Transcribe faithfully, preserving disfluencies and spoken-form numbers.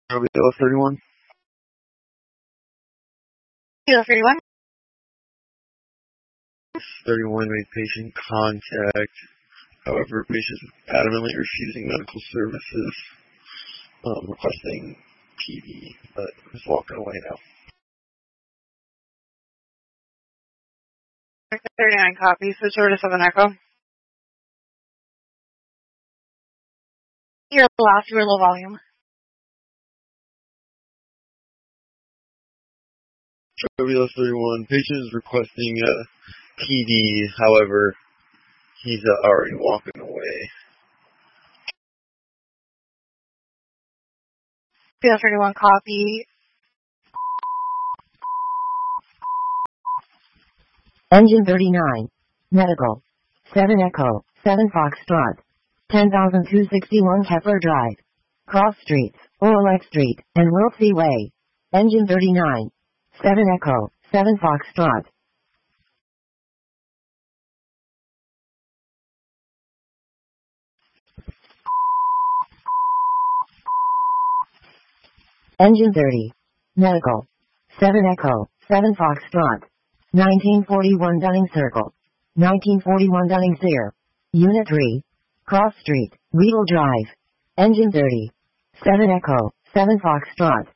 Kilo thirty-one. Kilo thirty-one. thirty-one made patient contact. However, patient is adamantly refusing medical services, um, requesting P D, but is walking away now. thirty-nine copies, so short of seven echo. Your last real low volume. Kilo thirty-one, patient is requesting uh, P D, however, he's uh, already walking away. Kilo thirty-one copy. Engine thirty-nine. Medical. seven Echo, seven Foxtrot. ten thousand two hundred sixty-one Kepler Drive. Cross Streets, O L X Street, and Wiltsey Way. Engine thirty-nine. seven Echo, seven Foxtrot. Engine thirty. Medical. seven Echo, seven Foxtrot. nineteen forty-one Dunning Circle. nineteen forty-one Dunning Sear. Unit three. Cross Street, Weedle Drive. Engine thirty. seven Echo, seven Foxtrot.